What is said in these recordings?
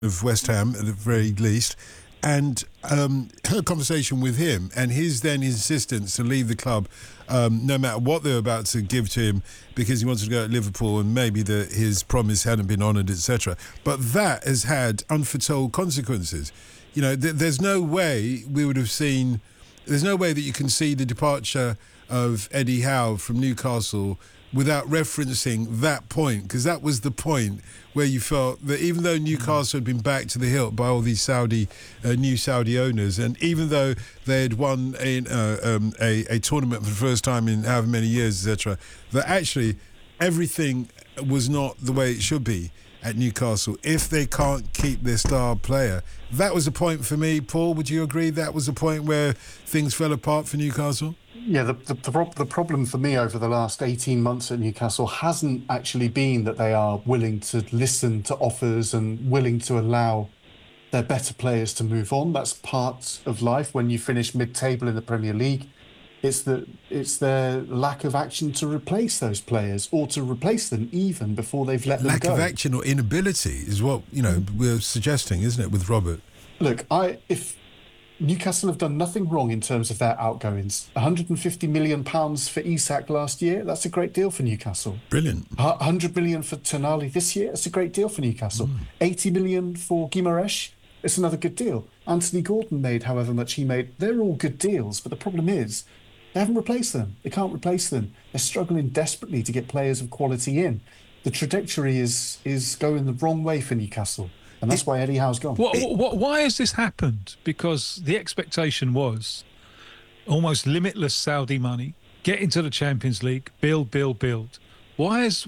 of West Ham at the very least, and had a conversation with him, and his insistence to leave the club, no matter what they were about to give to him, because he wanted to go to Liverpool and maybe his promise hadn't been honoured, etc. But that has had unforetold consequences. You know, there's no way we would have seen. There's no way that you can see the departure of Eddie Howe from Newcastle without referencing that point, because that was the point where you felt that even though Newcastle had been backed to the hilt by all these new Saudi owners, and even though they had won a tournament for the first time in however many years, etc., that actually everything was not the way it should be at Newcastle if they can't keep their star player. That was a point for me. Paul, would you agree that was a point where things fell apart for Newcastle? Yeah, the problem for me over the last 18 months at Newcastle hasn't actually been that they are willing to listen to offers and willing to allow their better players to move on. That's part of life when you finish mid-table in the Premier League. It's their lack of action to replace those players, or to replace them even before they've let them go. Lack of action or inability is what we're suggesting, isn't it, with Robert? Look, if Newcastle have done nothing wrong in terms of their outgoings. £150 million for Isak last year, that's a great deal for Newcastle. Brilliant. 100 million for Tonali this year, that's a great deal for Newcastle. 80 million for Guimaraes, it's another good deal. Anthony Gordon made however much he made. They're all good deals, but the problem is they haven't replaced them. They can't replace them. They're struggling desperately to get players of quality in. The trajectory is going the wrong way for Newcastle. And that's why Eddie Howe's gone. Why has this happened? Because the expectation was almost limitless Saudi money, get into the Champions League, build. Why is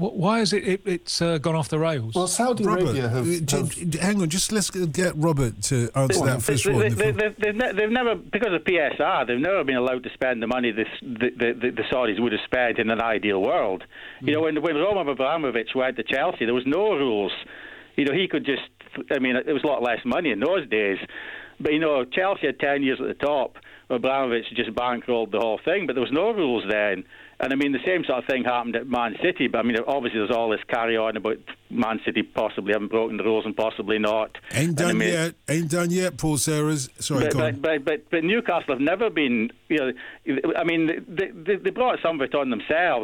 it's gone off the rails? Well, Saudi Arabia have... Hang on, just let's get Robert to answer that first of all. They've never, because of PSR, they've never been allowed to spend the money the Saudis would have spent in an ideal world. You know, when Roman Abramovich went to Chelsea, there was no rules. You know, he could just, it was a lot less money in those days. But, Chelsea had 10 years at the top. Abramovich just bankrolled the whole thing, but there was no rules then. And, the same sort of thing happened at Man City. But, obviously there's all this carry-on about Man City possibly having broken the rules and possibly not. Ain't done yet, Paul Serres. Sorry, but Newcastle have never been, they brought some of it on themselves.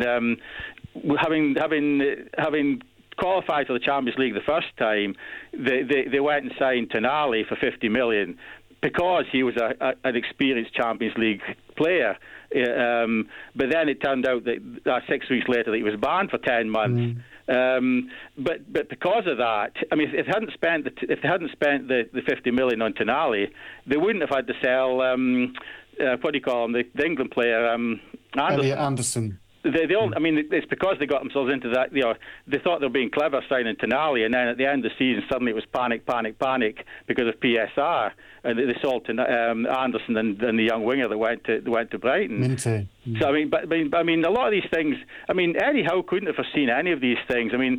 Having qualified for the Champions League the first time, they went and signed Tonali for 50 million because he was an experienced Champions League player. But then it turned out that 6 weeks later that he was banned for 10 months. But because of that, if they hadn't spent the 50 million on Tonali, they wouldn't have had to sell what do you call him, the England player Elliot Anderson. It's because they got themselves into that. They thought they were being clever signing Tonali, and then at the end of the season, suddenly it was panic because of PSR, and they sold to Anderson and the young winger that went to Brighton. Minty. So a lot of these things. Eddie Howe couldn't have foreseen any of these things.